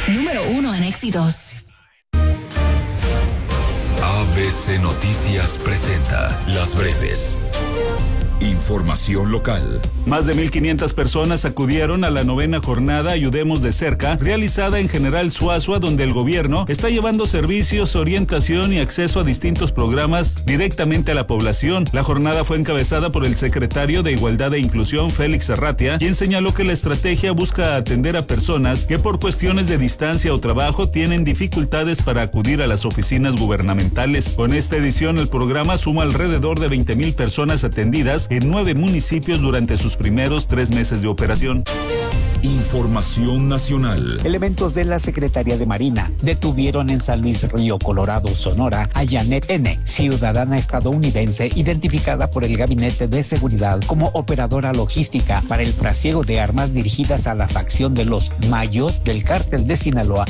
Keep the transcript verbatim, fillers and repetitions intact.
Número uno en éxitos. A B C Noticias presenta Las Breves. Información local. Más de mil quinientas personas acudieron a la novena jornada Ayudemos de Cerca, realizada en General Suazua, donde el gobierno está llevando servicios, orientación y acceso a distintos programas directamente a la población. La jornada fue encabezada por el secretario de Igualdad e Inclusión, Félix Arratia, quien señaló que la estrategia busca atender a personas que por cuestiones de distancia o trabajo tienen dificultades para acudir a las oficinas gubernamentales. Con esta edición, el programa suma alrededor de veinte mil personas atendidas en nueve municipios durante sus primeros tres meses de operación. Información nacional. Elementos de la Secretaría de Marina detuvieron en San Luis Río Colorado, Sonora, a Janet N., ciudadana estadounidense identificada por el Gabinete de Seguridad como operadora logística para el trasiego de armas dirigidas a la facción de los Mayos del Cártel de Sinaloa